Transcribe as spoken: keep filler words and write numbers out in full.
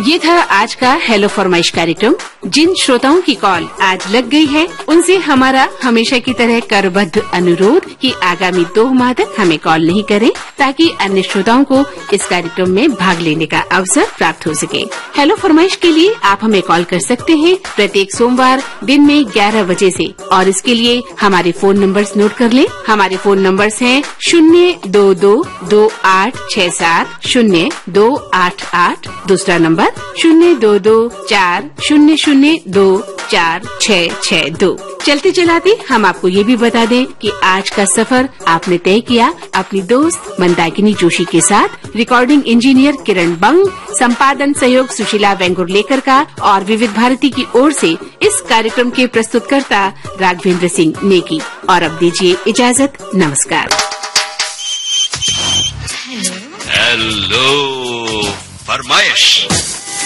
ये था आज का हेलो फरमाइश कार्यक्रम। जिन श्रोताओं की कॉल आज लग गई है, उनसे हमारा हमेशा की तरह करबद्ध अनुरोध कि आगामी दो माह तक हमें कॉल नहीं करें, ताकि अन्य श्रोताओं को इस कार्यक्रम में भाग लेने का अवसर प्राप्त हो सके। हेलो फरमाइश के लिए आप हमें कॉल कर सकते हैं प्रत्येक सोमवार दिन में ग्यारह बजे से, और इसके लिए हमारे फोन नंबर्स नोट कर लें। हमारे फोन नंबर्स हैं शून्य दो दो दो आठ छह सात शून्य दो आठ आठ, दूसरा नंबर शून्य दो दो चार शून्य शून्य दो चार छह छह दो। चलते चलाते हम आपको ये भी बता दें कि आज का सफर आपने तय किया अपनी दोस्त मंदाकिनी जोशी के साथ। रिकॉर्डिंग इंजीनियर किरण बंग, संपादन सहयोग सुशीला वेंगुर्लेकर का, और विविध भारती की ओर से इस कार्यक्रम के प्रस्तुतकर्ता राघवेंद्र सिंह नेगी। और अब दीजिए इजाजत, नमस्कार। हेलो फरमाइश।